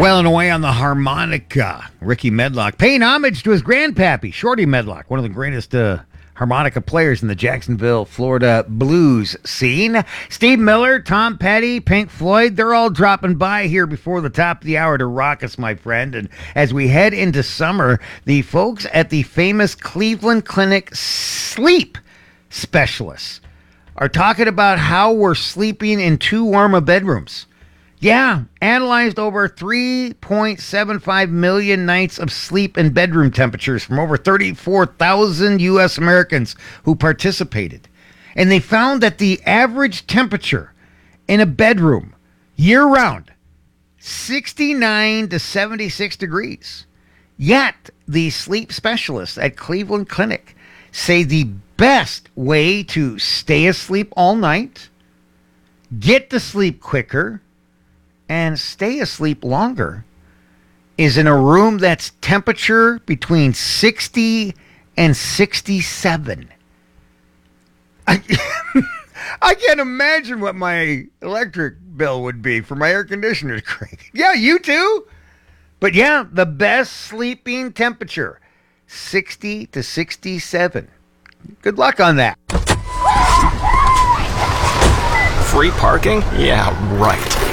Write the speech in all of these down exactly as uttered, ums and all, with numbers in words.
Wailing away on the harmonica, Ricky Medlock, paying homage to his grandpappy, Shorty Medlock, one of the greatest uh, harmonica players in the Jacksonville, Florida blues scene. Steve Miller, Tom Petty, Pink Floyd, they're all dropping by here before the top of the hour to rock us, my friend. And as we head into summer, the folks at the famous Cleveland Clinic sleep specialists are talking about how we're sleeping in too warm of bedrooms. Yeah, analyzed over three point seven five million nights of sleep and bedroom temperatures from over thirty-four thousand U S Americans who participated. And they found that the average temperature in a bedroom year-round, sixty-nine to seventy-six degrees. Yet, the sleep specialists at Cleveland Clinic say the best way to stay asleep all night, get to sleep quicker, and stay asleep longer is in a room that's temperature between sixty and sixty-seven. I, I can't imagine what my electric bill would be for my air conditioner to crank. Yeah, you too? But yeah, the best sleeping temperature, sixty to sixty-seven. Good luck on that. Free parking? Yeah, right.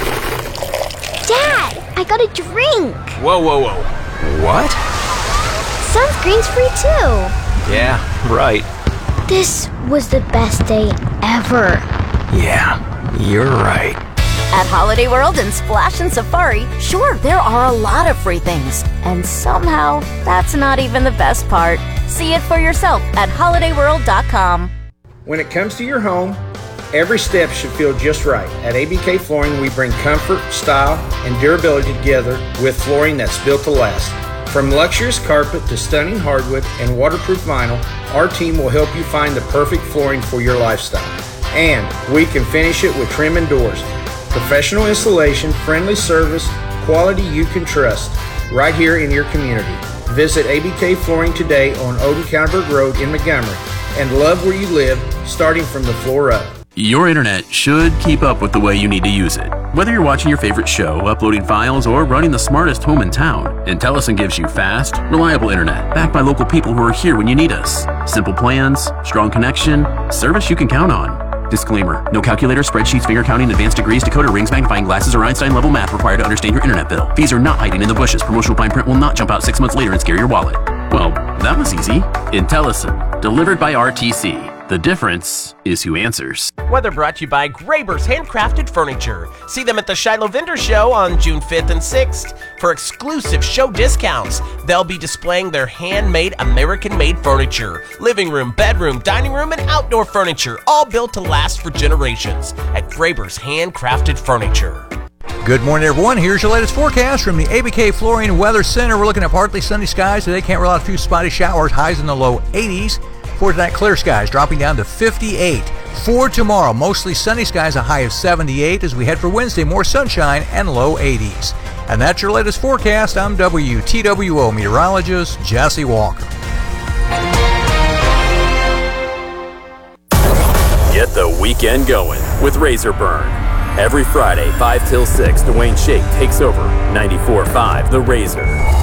Dad, I got a drink. Whoa, whoa, whoa. What? Sunscreen's free too. Yeah, right. This was the best day ever. Yeah, you're right. At Holiday World and Splash and Safari, sure, there are a lot of free things. And somehow, that's not even the best part. See it for yourself at holiday world dot com. When it comes to your home, every step should feel just right. At A B K Flooring, we bring comfort, style, and durability together with flooring that's built to last. From luxurious carpet to stunning hardwood and waterproof vinyl, our team will help you find the perfect flooring for your lifestyle. And we can finish it with trim and doors. Professional installation, friendly service, quality you can trust, right here in your community. Visit A B K Flooring today on Odin-Counterberg Road in Montgomery and love where you live, starting from the floor up. Your internet should keep up with the way you need to use it. Whether you're watching your favorite show, uploading files, or running the smartest home in town, Intellicent gives you fast, reliable internet backed by local people who are here when you need us. Simple plans, strong connection, service you can count on. Disclaimer: no calculator, spreadsheets, finger counting, advanced degrees, decoder rings, magnifying glasses, or Einstein-level math required to understand your internet bill. Fees are not hiding in the bushes. Promotional fine print will not jump out six months later and scare your wallet. Well, that was easy. Intellicent, delivered by R T C. The difference is who answers. Weather brought to you by Graber's Handcrafted Furniture. See them at the Shiloh Vendor Show on June fifth and sixth for exclusive show discounts. They'll be displaying their handmade, American-made furniture. Living room, bedroom, dining room, and outdoor furniture, all built to last for generations at Graber's Handcrafted Furniture. Good morning, everyone. Here's your latest forecast from the A B K Flooring Weather Center. We're looking at partly sunny skies today. Can't rule out a few spotty showers. Highs in the low eighties. For tonight, clear skies dropping down to fifty-eight. For tomorrow, mostly sunny skies, a high of seventy-eight. As we head for Wednesday, more sunshine and low eighties. And that's your latest forecast. I'm W T W O meteorologist Jesse Walker. Get the weekend going with Razor Burn. Every Friday, five till six, Dwayne Shake takes over ninety-four point five The Razor.